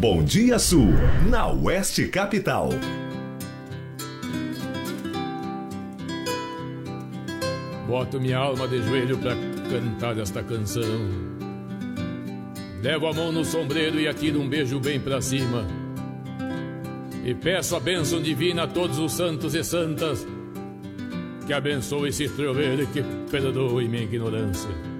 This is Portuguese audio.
Bom Dia Sul, na Oeste Capital. Boto minha alma de joelho pra cantar esta canção. Levo a mão no sombreiro e atiro um beijo bem pra cima. E peço a bênção divina a todos os santos e santas, que abençoe esse troveiro e que perdoe minha ignorância.